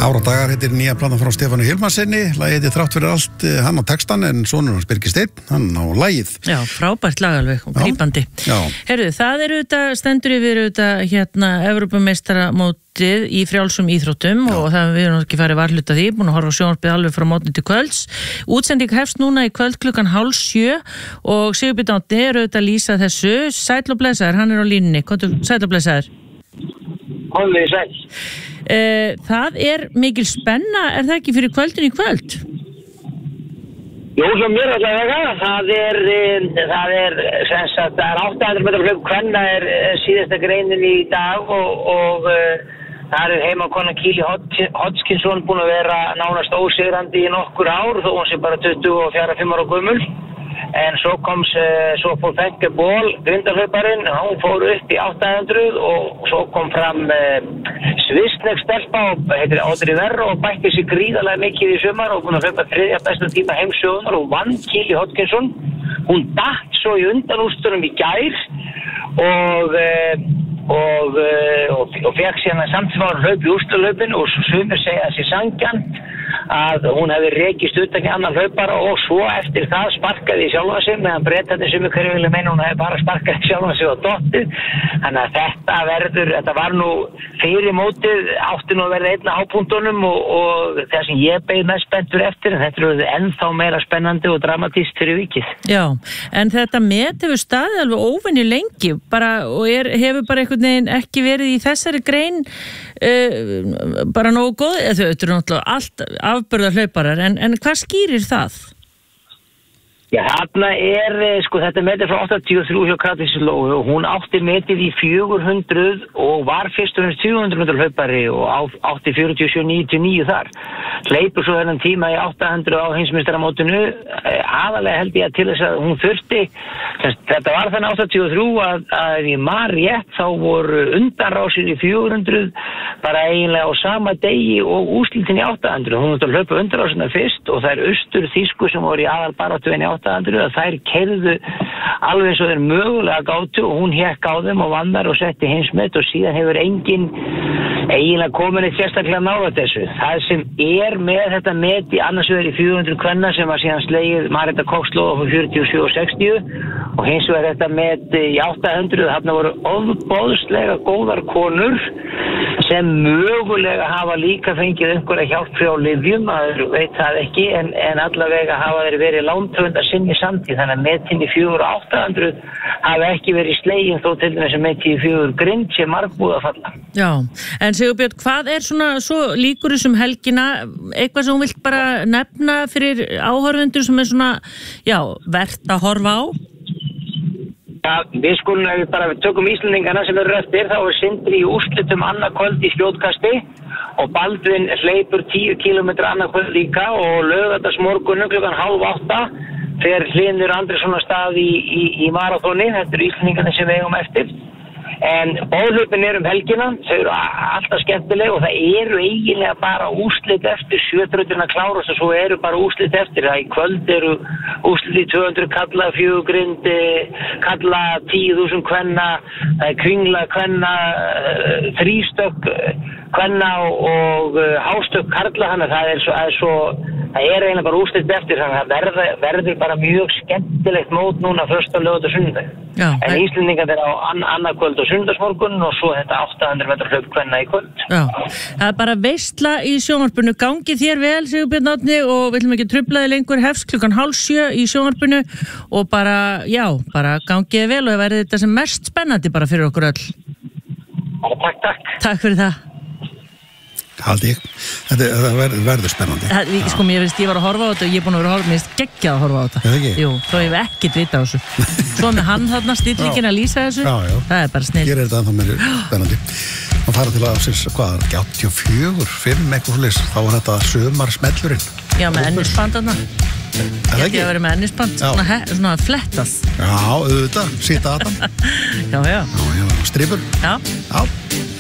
Áradagar heitir nýja platan frá Stefáni Hilmarsinni. Lagið heitir Þrátt fyrir allt, hann á textan en sonur hans Birgir Steinn, hann á lagið. Já, frábært lag alveg og grípandi. Heyrðu, það eru þetta stendur yfir þetta Evrópumeistaramótið í frjálsum íþróttum og það við erum ekki farið varhluta því, búin að horfa á sjónvarpið alveg frá mótni til kvölds. Útsending hefst núna í kvöld klukkan 6:30 og Sigurbjörn Árni eru þetta að lýsa þessu. Sæll og blessaður, hann er á línunni. Sæll og blessaður. Komið sæll. Það mikil spenna, er það ekki fyrir kvöldin í kvöld? Jú, sem mér allavega, það er 800 metrar hlaup kvenna er síðasta greinin í dag og það er heimakona Kili Hodgkinson búin að vera nánast ósigrandi í nokkur ár þó hún sé bara 24-5 ára gömul. En svo fór Fenke Ból, grindahlauparinn, hún fór upp í 800 og svo kom fram svissnesk stelpa og heitir Audrey Verro og bætti sig gríðarlega mikið í sumar og búin að hlaupa 3. besta tíma heimssögunar og vann Kili Hodgkinson. Hún datt svo í undanúrslitunum í gær og fekk síðan samt sem var hlaup í úrslitahlaupinu og sumir segja þessi sanngjarnt að hún hefði rekist utan í annan hlaupara og svo eftir það sparkaði í sjálfa sig meðan Bretarnir sem hverju vilja meina hún hefði bara sparkaði í sjálfa sig og dottið. Þannig að þetta var nú fyrir mótið átti nú að verða einn af hápunktunum og það sem ég beið mest spenntur eftir en þetta er ennþá meira spennandi og dramatískt fyrir vikið. Já, en þetta met hefur staðið alveg óvenju lengi og hefur bara einhvern veginn ekki verið í þessari grein bara nógu góð, þau eru náttúrulega allt afburðar hlauparar, en hvað skýrir það? Já, þarna þetta metið frá 83 hjá Kratisslóu og hún átti metið í 400 og var fyrst og fremst 200 metra hlaupari og átti 47,99 þar. Hleypur svo þennan tíma í 800 á heimsmeistaramótinu, aðalega held ég að til þess að hún þurfti, þetta var þannig 83 að ég man rétt þá voru undanrásir í 400 bara eiginlega á sama degi og úrslitin í 800. Hún átti að hlaupa undanrásina fyrst og það austur þýsku sem voru í aðalbaráttu í 800 að þær keyrðu alveg eins og þeir mögulega gátu og hún hékk á þeim og vann þar og setti heimsmet og síðan hefur enginn eiginlega komin eitt sérstaklega nálægt þessu. Það sem með þetta met í annars vegar í 400 kvenna sem var síðan slegið Marita Kokslóða fyrir 47 og 60 og hins vegar þetta met í 800 þarna voru ofboðslega góðar konur sem mögulega hafa líka fengið einhverja hjálp frá lyfjum, maður veit það ekki en allavega hafa þeir verið lántöfundar sinni samtíð þannig að metin í 400 og 800 hafa ekki verið slegin þó til þess að metin í 400 grind sem margbúða falla. Já, en Sigurbjörn, hvað er svona svo líkur þessum helgina, eitthvað sem hún vilt bara nefna fyrir áhorfendur sem er svona, já, vert að horfa á? Já, við skulum ef við tökum Íslendingana sem eru eftir, þá er Sindri í úrslitum annað kvöld í spjótkasti og Baldvin hleypur 10 kilometra annað kvöld líka og laugardagsmorgunum klukkan 7:30 fer Hlynur Andrésson af stað í maraþoni, þetta eru Íslendingarnir sem við eigum eftir. En báðhlaupin helgina, þau eru alltaf skemmtileg og það eru eiginlega bara úrslit eftir 700 klárast og svo eru bara úrslit eftir. Það í kvöld eru úrslit í 200 kalla, 4 grind, kalla 10.000 kvenna, kringla kvenna, 3 stökk kvenna og hástökk karla, þannig að það er eiginlega bara úrslit eftir, þannig að það verður bara mjög skemmtilegt mót núna föstudag, laugardag og sunnudag. En Íslendingar er á annað kvöld og sunnudagsmorgun og svo þetta 800 metra hlaup kvenna í kvöld. Já, það er bara veisla í sjónvarpinu. Gangi þér vel, Sigurbjörn Árni, og viljum ekki trufla þig lengur, hefst klukkan 6:30 í sjónvarpinu og bara gangi þér vel og það verði þetta sem mest spennandi bara fyrir okkur öll. Takk. Takk fyrir það. Haldi ég. Þetta verður spennandi. Ég var að horfa á þetta og ég er búin að vera að horfa, mér finnst geggjað að horfa á þetta. Eða ekki? Jú, þó ég hef ekkert vita á þessu. Svo með hann þarna, stillingin að lýsa þessu, það er bara snill. Gerir þetta ennþá meira spennandi. Það fara til að, hvað er ekki 84, 5, eitthvað svoleiðis, þá var þetta sumarsmellurinn. Já, með ennisband þarna. Ég hef verið með ennisband, svona flettað. Já, auðvitað, sýta Adam. Já. Stripur. Já.